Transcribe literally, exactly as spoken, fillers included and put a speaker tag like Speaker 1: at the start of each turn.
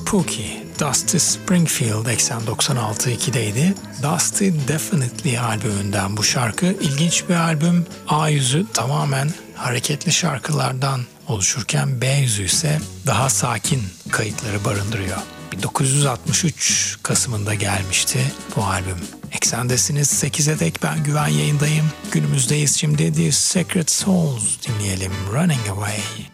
Speaker 1: Pookie, Dusty Springfield eksen doksan altı ikideydi. Dusty Definitely albümünden bu şarkı. İlginç bir albüm. A yüzü tamamen hareketli şarkılardan oluşurken B yüzü ise daha sakin kayıtları barındırıyor. bin dokuz yüz altmış üç Kasım'ında gelmişti bu albüm. Eksendesiniz sekize dek, ben Güven yayındayım. Günümüzdeyiz şimdi. The Secret Souls dinleyelim. Running Away.